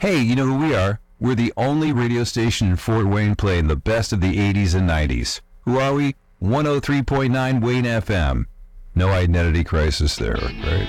Hey, you know who we are? We're the only radio station in Fort Wayne playing the best of the 80s and 90s. Who are we? 103.9 Wayne FM. No identity crisis there, right?